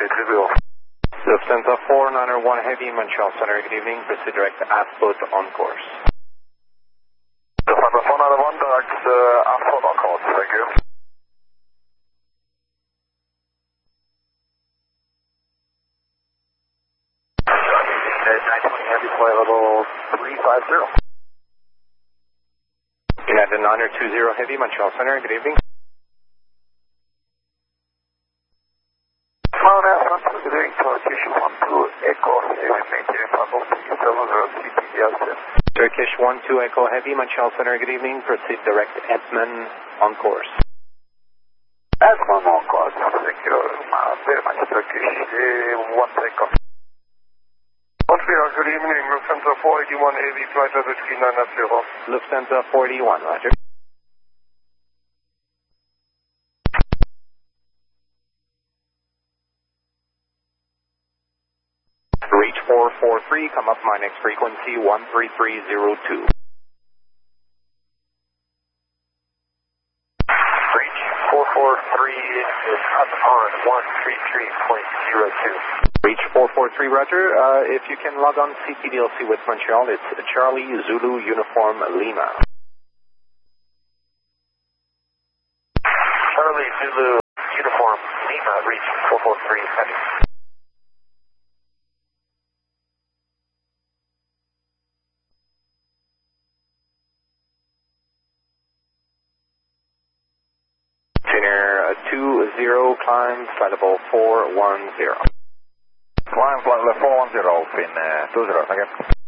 Lufthansa 491 Heavy, Montreal Center, good evening. Proceed direct to Ascot on course. Lufthansa 491, direct Ascot on course, thank you. Heavy, flight level 350. United 920 Heavy, Montreal Center, good evening. Mount Aspen, considering Turkish 12 Echo, Heavy, maintaining Pablo 770 CPS. Turkish 12 Echo Heavy, Montreal Center, good evening. Proceed direct Edmund on course. Edmund on course, thank you very much. Turkish 1 Echo. Montreal, good evening. Lufthansa 481 Heavy, flight level 3990. Lufthansa 481, roger. Reach 443, come up my next frequency 13302. Reach 443 is up on 133.02. Reach 443, roger. If you can log on CTDLC with Montreal, it's Charlie Zulu Uniform Lima. Charlie Zulu Uniform Lima, reach 443 heavy. Tuner 20, climb, flight level 410. Climb flight level 410, pin 20, thank you.